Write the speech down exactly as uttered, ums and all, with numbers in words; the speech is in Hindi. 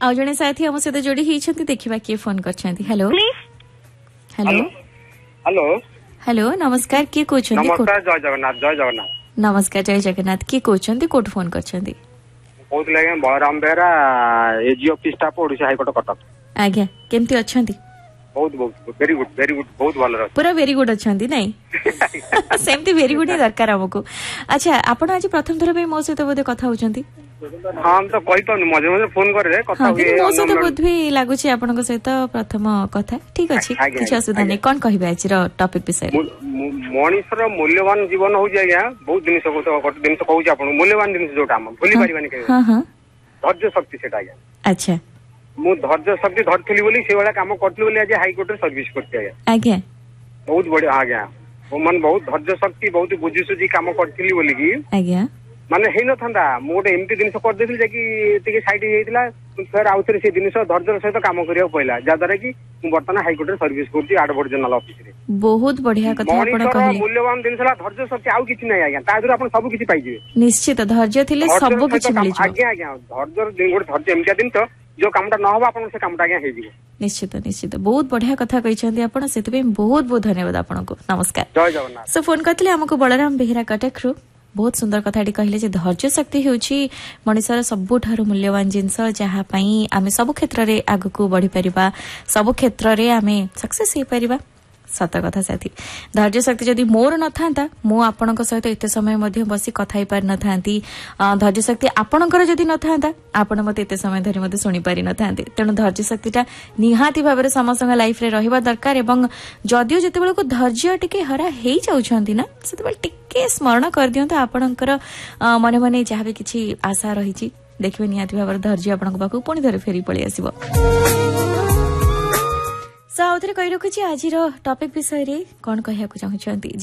आउ जने साथी हम सहित जोड़ी होती देखा किए फोन कर हेलो हेलो हेलो हेलो नमस्कार किए कहते नमस्कार जय जगन्नाथ जय जगन्नाथ नमस्कार जय जगन्नाथ किए कहते कोट फोन कर कहते आज्ञा Balram Behera AG office staff Odisha high court Cuttack आज्ञा केमती अछंती बहुत बहुत वेरी गुड वेरी गुड बहुत भल पूरा वेरी गुड अछंती नहीं सेमती वेरी गुड ही दरकार हमको अच्छा आपण आज प्रथम थर पे मो सहित बोधे कथा होचंती हाँ तो कहि तो मजे मजे फोन करे कथा हुए मो सहित बोध भी लागुची आपनक सहित प्रथम कथा ठीक अछि किछ असुविधा नै कोन कहिबे आज रो टॉपिक विषय मनीषर मूल्यवान जीवन हो जाय बहुत दिन से गोटे दिन से कहू आपन मूल्यवान दिन जोटा हम भूली परिबानी के हां हां धैर्य शक्ति सेटा आज्ञा अच्छा मु धैर्य शक्ति धरथिली बोली से वाला काम करथिली बोली आज हाई कोर्ट रे सर्विस करथि आज्ञा आज्ञा बहुत बढ़िया आज्ञा मन बहुत धैर्य शक्ति बहुत बुझी सुझी काम करथिली बोली की आज्ञा माने हेई न थांदा मु गोटे एमती जिनिस कर देथिल जे कि टिके साइड हे हितला फिर आउथरे से जिनिस धैर्य सहित काम करिया पइला जा द्वारा कि मु वर्तमान हाई कोर्ट रे सर्विस करथि एडवोकेट जनरल ऑफिस रे बहुत बढ़िया कथा आपण कहले मूल्यवान जिनिसला धैर्य शक्ति आउ किछि नै आज्ञा ता दुरा आपण सब किछि पाइ जिवे निश्चित धैर्य थिले सब किछि मिलि जिवो आज्ञा आज्ञा धैर्य दिन गोटे धैर्य एमती दिन तो जो कामटा न होबा आपण से कामटा आज्ञा हे जिवो निश्चित निश्चित बहुत बढ़िया कथा कहिसंती आपण सेते बहुत बहुत धन्यवाद आपनको नमस्कार जय जगन्नाथ सो फोन करथिले हमको बलराम बेहेरा कटक रु बहुत सुंदर कथा कहले जे धैर्य शक्ति होची मनुष्यर सबुठारु मूल्यवान जिंस जहा पई आमे सब क्षेत्र रे आगु को बढ़ी परिबा सब क्षेत्र रे आमे सक्सेस हे परिबा सत कथा साथी धैर्य शक्ति जदि मोर न थांता मु आपनक सहित एते समय मध्ये बसी कथा ही पार न थांती धैर्य शक्ति आपनकर जदि न थांता आपण मते एते समय धरि मते सुनि पारि न थांते तेणु धैर्य शक्तिटा निहाती भाबरे समस्त लाइफ रे रहिबा दरकार एवं जदियो जतेबेले को धैर्य टिके हरा हेई जाउछंती ना सेतेबेले टिके स्मरण कर दियंत आपनकर मने मने जहा भी किछि आशा रहिछि देखबे निहाती भाबरे धैर्य आपनक बाकू पुनी धरे फेरी पळि आसीबो साउथरे कहि रखुछि आजिरो टॉपिक विषय रे कोन कहिया को चाहउछंती।